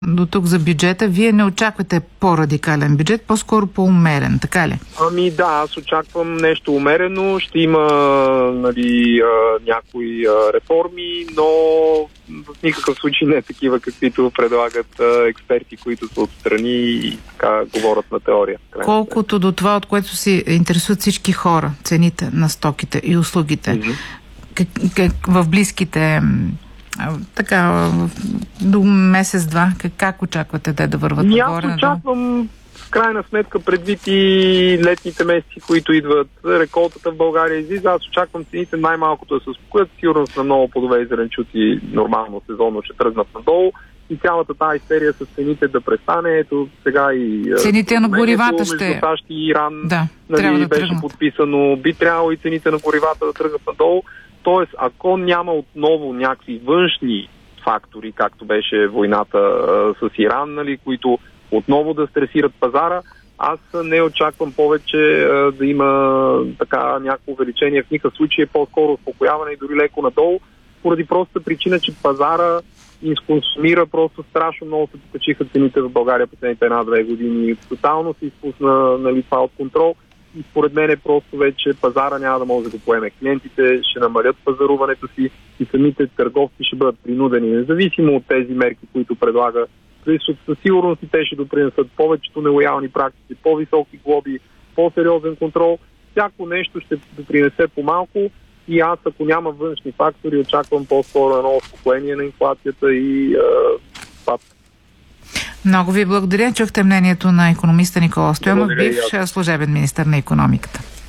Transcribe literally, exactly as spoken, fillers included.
До тук за бюджета. Вие не очаквате по-радикален бюджет, по-скоро по-умерен, така ли? Ами да, аз очаквам нещо умерено. Ще има нали, някои реформи, но в никакъв случай не такива, каквито предлагат експерти, които са отстрани и така говорят на теория. Колкото до това, от което се интересуват всички хора, цените на стоките и услугите, mm-hmm. как, как, в близките така, до месец-два, как, как очаквате те да върват нагоре? Аз очаквам, в крайна сметка, предвид и летните месеци, които идват, реколтата в България излиза, аз очаквам цените най-малкото да се успокоят, сигурно на много плодове и зеленчуци нормално сезонно ще тръгнат надолу и цялата тази истерия с цените да престане. Ето сега и цените на горивата ще... между САЩ и Иран да, нали, да беше тръгнат. подписано, би трябвало и цените на горивата да тръгнат надолу. Тоест, ако няма отново някакви външни фактори, както беше войната а, с Иран, нали, които отново да стресират пазара, аз не очаквам повече а, да има така някакво увеличение. В никакъв случай, по-скоро успокояване и дори леко надолу, поради простата причина, че пазара изконсумира просто страшно много, се покачиха цените в България последните една-две години. Тотално се изпусна нали, това от контрол. И според мен е просто вече пазара няма да може да го поеме. Клиентите ще намалят пазаруването си и самите търговци ще бъдат принудени, независимо от тези мерки, които предлага. Със сигурност и те ще допринесат повечето нелоялни практики, по-високи глоби, по-сериозен контрол. Всяко нещо ще допринесе по-малко и аз, ако няма външни фактори, очаквам по-скоро едно успокоение на инфлацията и спад. Много ви благодаря. Чухте мнението на икономиста Никола Стоянов, бивш служебен министър на икономиката.